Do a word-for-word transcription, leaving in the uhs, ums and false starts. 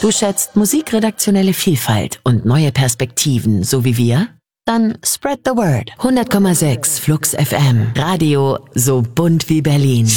Du schätzt musikredaktionelle Vielfalt und neue Perspektiven, so wie wir? Dann spread the word. hundert Komma sechs Flux F M. Radio so bunt wie Berlin.